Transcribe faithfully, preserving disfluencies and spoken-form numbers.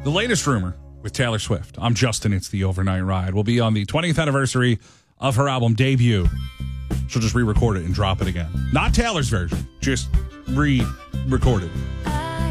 The latest rumor with Taylor Swift. I'm Justin. It's the Overnight Ride. Will be on the twentieth anniversary of her album debut. She'll just re-record it and drop it again. Not Taylor's version, just re-recorded.